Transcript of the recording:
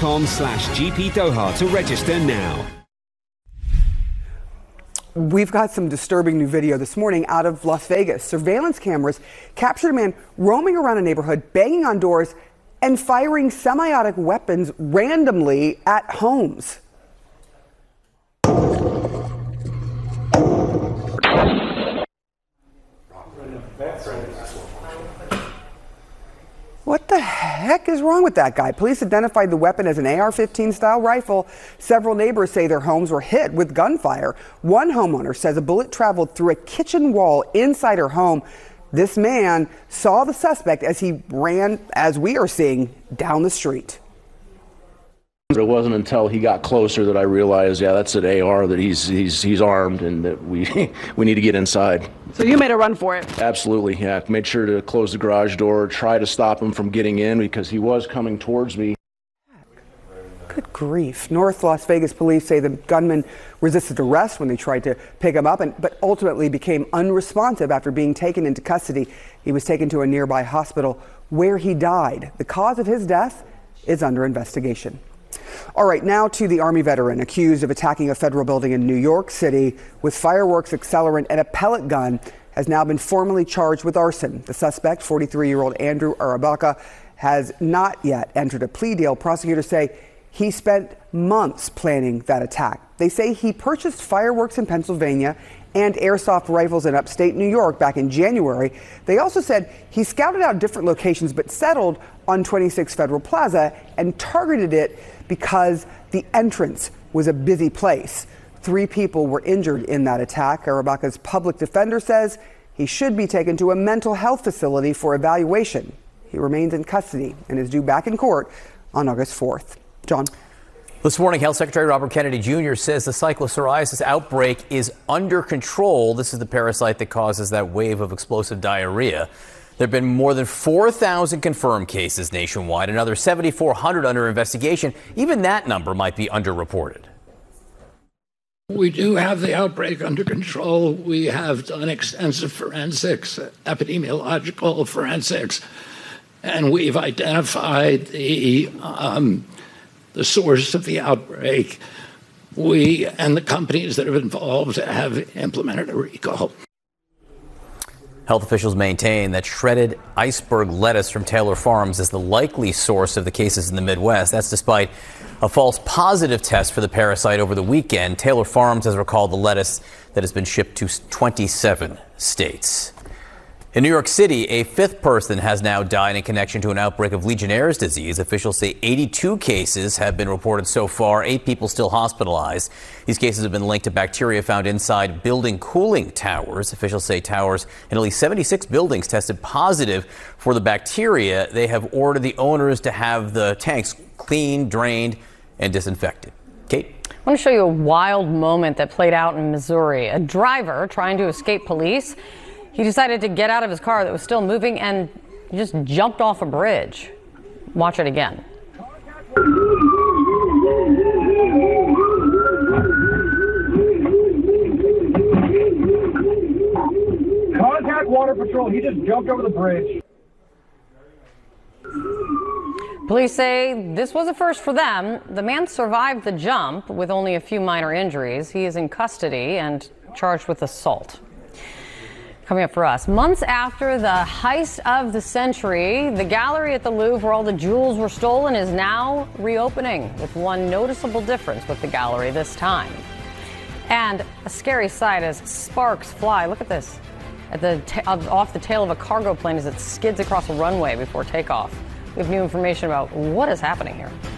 facebook.com/GP Doha to register now. We've got some disturbing new video this morning out of Las Vegas. Surveillance cameras captured a man roaming around a neighborhood, banging on doors and firing semi-automatic weapons randomly at homes. What the heck is wrong with that guy? Police identified the weapon as an AR-15 style rifle. Several neighbors say their homes were hit with gunfire. One homeowner says a bullet traveled through a kitchen wall inside her home. This man saw the suspect as he ran, as we are seeing, down the street. It wasn't until he got closer that I realized, yeah, that's an AR, that he's armed, and that we need to get inside. So you made a run for it? Absolutely, yeah. Made sure to close the garage door, try to stop him from getting in because he was coming towards me. Good grief. North Las Vegas police say the gunman resisted arrest when they tried to pick him up, but ultimately became unresponsive after being taken into custody. He was taken to a nearby hospital where he died. The cause of his death is under investigation. All right, now to the Army veteran accused of attacking a federal building in New York City with fireworks, accelerant, and a pellet gun has now been formally charged with arson. The suspect, 43-year-old Andrew Arabaca, has not yet entered a plea deal. Prosecutors say he spent months planning that attack. They say he purchased fireworks in Pennsylvania and airsoft rifles in upstate New York back in January. They also said he scouted out different locations but settled on 26 Federal Plaza and targeted it because the entrance was a busy place. 3 people were injured in that attack. Arabaca's public defender says he should be taken to a mental health facility for evaluation. He remains in custody and is due back in court on August 4th. John. This morning, Health Secretary Robert Kennedy Jr. says the cyclopsoriasis outbreak is under control. This is the parasite that causes that wave of explosive diarrhea. There have been more than 4,000 confirmed cases nationwide, another 7,400 under investigation. Even that number might be underreported. We do have the outbreak under control. We have done extensive forensics, epidemiological forensics, and we've identified the source of the outbreak. We and the companies that are involved have implemented a recall. Health officials maintain that shredded iceberg lettuce from Taylor Farms is the likely source of the cases in the Midwest. That's despite a false positive test for the parasite over the weekend. Taylor Farms has recalled the lettuce that has been shipped to 27 states. In New York City, a 5th person has now died in connection to an outbreak of Legionnaire's disease. Officials say 82 cases have been reported so far, 8 people still hospitalized. These cases have been linked to bacteria found inside building cooling towers. Officials say towers in at least 76 buildings tested positive for the bacteria. They have ordered the owners to have the tanks cleaned, drained, and disinfected. Kate? I want to show you a wild moment that played out in Missouri. A driver trying to escape police. He decided to get out of his car that was still moving and just jumped off a bridge. Watch it again. Contact Water Patrol. He just jumped over the bridge. Police say this was a first for them. The man survived the jump with only a few minor injuries. He is in custody and charged with assault. Coming up for us, months after the heist of the century, the gallery at the Louvre where all the jewels were stolen is now reopening, with one noticeable difference with the gallery this time. And a scary sight as sparks fly. Look at this. Off the tail of a cargo plane as it skids across a runway before takeoff. We have new information about what is happening here.